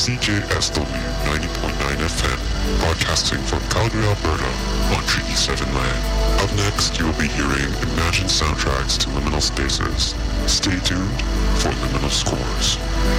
CJSW 90.9 FM, broadcasting from Calgary, Alberta, on Treaty 7 land. Up next, you'll be hearing Imagine soundtracks to Liminal Spaces. Stay tuned for Liminal Scores.